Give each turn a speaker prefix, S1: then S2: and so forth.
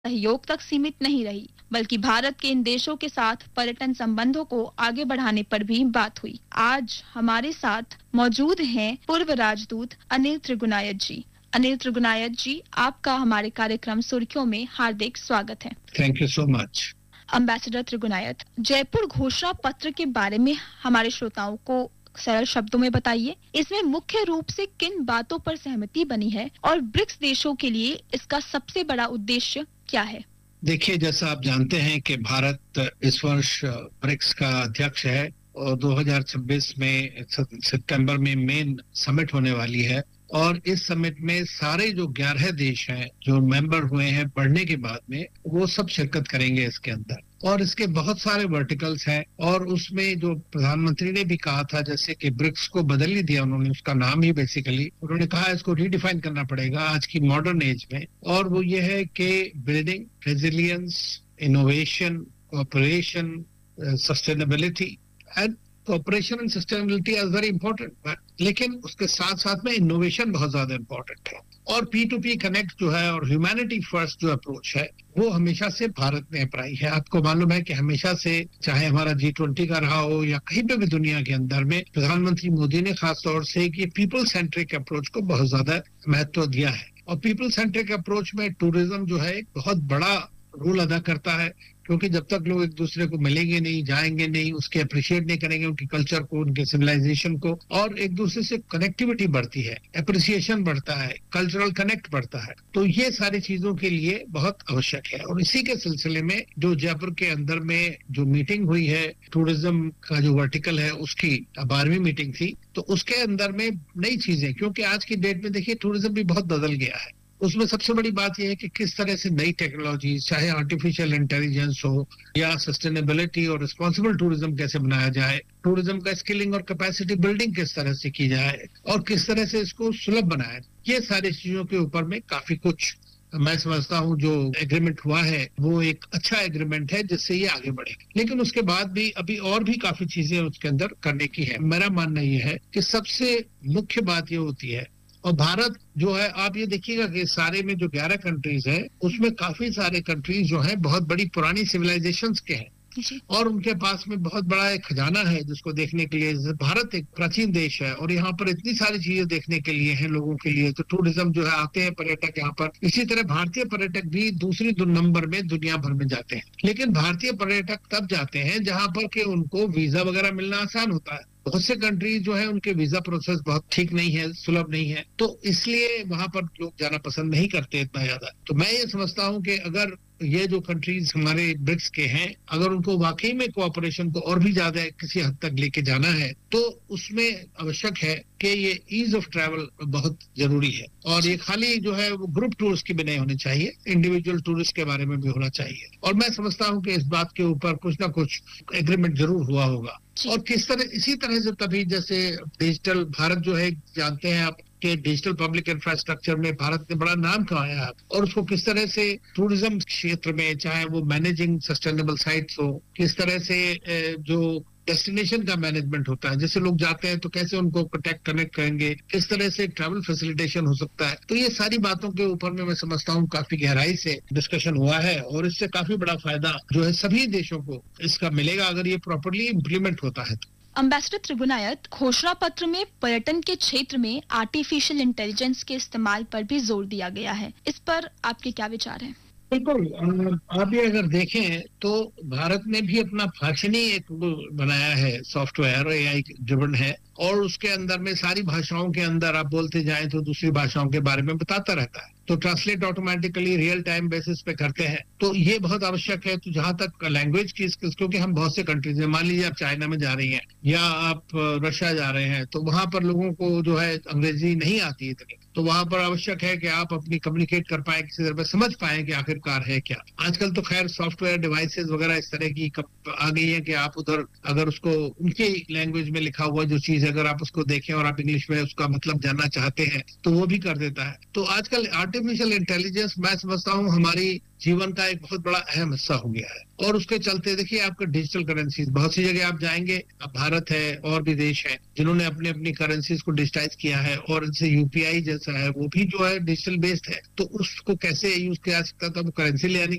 S1: सहयोग तक सीमित नहीं रही, बल्कि भारत के इन देशों के साथ पर्यटन संबंधों को आगे बढ़ाने पर भी बात हुई। आज हमारे साथ मौजूद हैं पूर्व राजदूत अनिल त्रिगुनायत जी। अनिल त्रिगुनायत जी, आपका हमारे कार्यक्रम सुर्खियों में हार्दिक स्वागत है।
S2: Thank you so much.
S1: Ambassador Trigunayat, Jaipur घोषणा पत्र के बारे में हमारे श्रोताओं को सरल शब्दों में बताइए। इसमें मुख्य रूप से किन बातों पर सहमति बनी है और ब्रिक्स देशों के लिए इसका सबसे बड़ा उद्देश्य क्या है?
S2: देखिए, जैसा आप जानते हैं कि भारत इस वर्ष ब्रिक्स का अध्यक्ष है और 2026 में सितंबर में मेन समिट होने वाली है। और इस समिट में सारे जो 11 देश हैं जो मेंबर हुए हैं बढ़ने के बाद में, वो सब शिरकत करेंगे इसके अंदर। और इसके बहुत सारे वर्टिकल्स हैं और उसमें जो प्रधानमंत्री ने भी कहा था, जैसे कि ब्रिक्स को बदल ही दिया उन्होंने, उसका नाम ही बेसिकली उन्होंने कहा इसको रीडिफाइन करना पड़ेगा आज की मॉडर्न एज में। और वो ये है कि building resilience, innovation, cooperation, sustainability and cooperation and sustainability are very important, लेकिन उसके साथ साथ में इनोवेशन बहुत ज्यादा इंपॉर्टेंट है। और P2P कनेक्ट जो है और ह्यूमैनिटी फर्स्ट जो अप्रोच है, वो हमेशा से भारत ने अपनाई है। आपको मालूम है कि हमेशा से, चाहे हमारा G20 का रहा हो या कहीं पे भी दुनिया के अंदर में, प्रधानमंत्री मोदी ने खास तौर से कि पीपल सेंट्रिक अप्रोच को बहुत ज्यादा महत्व दिया है। और पीपल सेंट्रिक अप्रोच में टूरिज्म जो है एक बहुत बड़ा रोल अदा करता है, क्योंकि जब तक लोग एक दूसरे को मिलेंगे नहीं, जाएंगे नहीं, उसके अप्रिशिएट नहीं करेंगे उनकी कल्चर को, उनके सिविलाइजेशन को, और एक दूसरे से कनेक्टिविटी बढ़ती है, अप्रिसिएशन बढ़ता है, कल्चरल कनेक्ट बढ़ता है, तो ये सारी चीजों के लिए बहुत आवश्यक है। और इसी के सिलसिले में जो जयपुर के अंदर में जो मीटिंग हुई है, टूरिज्म का जो वर्टिकल है उसकी 12वीं मीटिंग थी, तो उसके अंदर में नई चीजें, क्योंकि आज की डेट में देखिए टूरिज्म भी बहुत बदल गया है। उसमें सबसे बड़ी बात यह है कि किस तरह से नई टेक्नोलॉजी, चाहे आर्टिफिशियल इंटेलिजेंस हो या सस्टेनेबिलिटी और रिस्पॉन्सिबल टूरिज्म कैसे बनाया जाए, टूरिज्म का स्किलिंग और कैपेसिटी बिल्डिंग किस तरह से की जाए और किस तरह से इसको सुलभ बनाए, ये सारी चीजों के ऊपर में काफी कुछ मैं समझता हूँ जो एग्रीमेंट हुआ है वो एक अच्छा एग्रीमेंट है जिससे ये आगे बढ़े। लेकिन उसके बाद भी अभी और भी काफी चीजें उसके अंदर करने की है। मेरा मानना ये है कि सबसे मुख्य बात ये होती है, और भारत जो है, आप ये देखिएगा कि सारे में जो 11 कंट्रीज हैं उसमें काफी सारे कंट्रीज जो हैं बहुत बड़ी पुरानी सिविलाइजेशंस के हैं और उनके पास में बहुत बड़ा एक खजाना है जिसको देखने के लिए। भारत एक प्राचीन देश है और यहाँ पर इतनी सारी चीजें देखने के लिए हैं लोगों के लिए, तो टूरिज्म जो है आते हैं पर्यटक यहाँ पर। इसी तरह भारतीय पर्यटक भी दूसरी नंबर में दुनिया भर में जाते हैं, लेकिन भारतीय पर्यटक तब जाते हैं जहाँ पर कि उनको वीजा वगैरह मिलना आसान होता है। बहुत से कंट्रीज जो है उनके वीजा प्रोसेस बहुत ठीक नहीं है, सुलभ नहीं है, तो इसलिए वहां पर लोग जाना पसंद नहीं करते इतना ज्यादा। तो मैं ये समझता हूँ कि अगर ये जो कंट्रीज हमारे ब्रिक्स के हैं, अगर उनको वाकई में कोऑपरेशन को और भी ज्यादा किसी हद तक लेके जाना है, तो उसमें आवश्यक है कि ये ईज ऑफ ट्रैवल बहुत जरूरी है। और ये खाली जो है वो ग्रुप टूर्स की भी नहीं होनी चाहिए, इंडिविजुअल टूरिस्ट के बारे में भी होना चाहिए। और मैं समझता हूँ कि इस बात के ऊपर कुछ ना कुछ एग्रीमेंट जरूर हुआ होगा। और किस तरह, इसी तरह से तभी जैसे डिजिटल भारत जो है, जानते हैं आप कि डिजिटल पब्लिक इंफ्रास्ट्रक्चर में भारत ने बड़ा नाम कमाया है, और उसको किस तरह से टूरिज्म क्षेत्र में, चाहे वो मैनेजिंग सस्टेनेबल साइट्स हो, किस तरह से जो डेस्टिनेशन का मैनेजमेंट होता है, जैसे लोग जाते हैं तो कैसे उनको कनेक्ट करेंगे, किस तरह से ट्रैवल फैसिलिटेशन हो सकता है, तो ये सारी बातों के ऊपर में मैं समझता हूँ काफी गहराई से डिस्कशन हुआ है और इससे काफी बड़ा फायदा जो है सभी देशों को इसका मिलेगा अगर ये प्रॉपर्ली इम्प्लीमेंट होता है।
S1: अम्बेसडर त्रिगुनायत, घोषणा पत्र में पर्यटन के क्षेत्र में आर्टिफिशियल इंटेलिजेंस के इस्तेमाल पर भी जोर दिया गया है, इस पर आपके क्या विचार हैं?
S2: बिल्कुल, आप ये अगर देखें तो भारत ने भी अपना भाषणी एक बनाया है, सॉफ्टवेयर AI ड्रिवन है, और उसके अंदर में सारी भाषाओं के अंदर आप बोलते जाएं तो दूसरी भाषाओं के बारे में बताता रहता है, तो translate automatically real time basis पे करते हैं, तो ये बहुत आवश्यक है। तो जहां तक लैंग्वेज की स्किल्स, क्योंकि हम बहुत से कंट्रीज में, मान लीजिए आप चाइना में जा रही हैं या आप रशिया जा रहे हैं, तो वहां पर लोगों को जो है अंग्रेजी नहीं आती इतनी, तो वहां पर आवश्यक है कि आप अपनी कम्युनिकेट कर पाए, किसी तरह समझ पाए कि आखिरकार है क्या। आजकल तो खैर सॉफ्टवेयर डिवाइसेस वगैरह इस तरह की आ गई है कि आप उधर अगर उसको उनकी लैंग्वेज में लिखा हुआ जो चीज अगर आप उसको देखें और आप इंग्लिश में उसका मतलब जानना चाहते हैं तो वो भी कर देता है। तो आजकल आर्टिफिशियल इंटेलिजेंस मैं समझता हूँ हमारी जीवन का एक बहुत बड़ा अहम हिस्सा हो गया है, और उसके चलते देखिए आपका डिजिटल करेंसीज, बहुत सी जगह आप जाएंगे, अब भारत है और भी देश है जिन्होंने अपने अपनी करेंसीज को डिजिटाइज किया है, और इनसे UPI जैसा है वो भी जो है डिजिटल बेस्ड है, तो उसको कैसे यूज किया जा सकता था, वो करेंसी ले आने